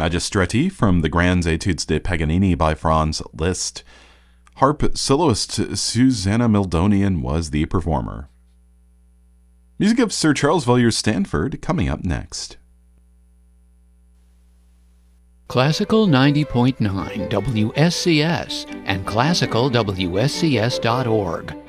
Magistrati from the Grands Etudes de Paganini by Franz Liszt. Harp soloist Susanna Mildonian was the performer. Music of Sir Charles Villiers Stanford coming up next. Classical 90.9 WSCS and classicalwscs.org